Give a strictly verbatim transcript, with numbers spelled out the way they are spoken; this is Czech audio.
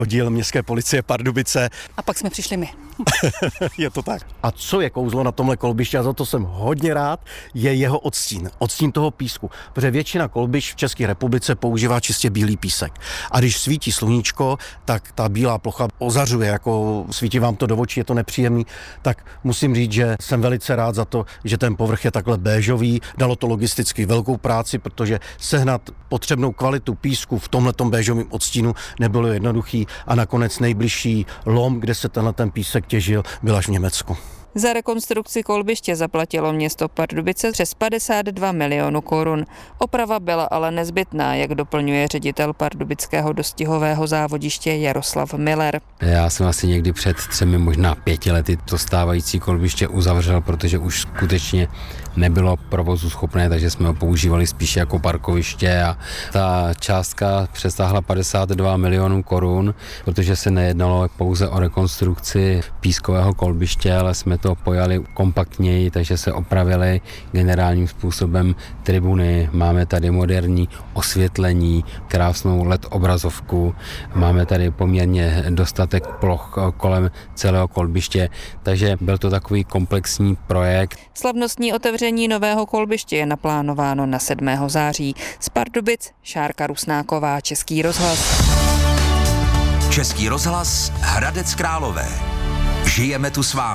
Oddíl městské policie Pardubice. A pak jsme přišli my. Je to tak. A co je kouzlo na tomhle kolbišti, a za to jsem hodně rád, je jeho odstín. Odstín toho písku. Protože většina kolbišť v České republice používá čistě bílý písek. A když svítí sluníčko, tak ta bílá plocha ozařuje, jako svítí vám to do očí, je to nepříjemný. Tak musím říct, že jsem velice rád za to, že ten povrch je takhle béžový. Dalo to logisticky velkou práci, protože sehnat potřebnou kvalitu písku v tomhletom béžovém odstínu nebylo jednoduchý a nakonec nejbližší lom, kde se tenhle ten písek těžil, byl až v Německu. Za rekonstrukci kolbiště zaplatilo město Pardubice přes padesát dva milionů korun. Oprava byla ale nezbytná, jak doplňuje ředitel pardubického dostihového závodiště Jaroslav Miller. Já jsem asi někdy před třemi, možná pěti lety to stávající kolbiště uzavřel, protože už skutečně nebylo provozu schopné, takže jsme ho používali spíše jako parkoviště a ta částka přesáhla padesát dva milionů korun, protože se nejednalo pouze o rekonstrukci pískového kolbiště, ale jsme to pojali kompaktněji, takže se opravily generálním způsobem tribuny. Máme tady moderní osvětlení, krásnou el é dé obrazovku, máme tady poměrně dostatek ploch kolem celého kolbiště, takže byl to takový komplexní projekt. Slavnostní otevření nového kolbiště je naplánováno na sedmého září. Z Pardubic Šárka Rusnáková, Český rozhlas. Český rozhlas, Hradec Králové. Žijeme tu s vámi.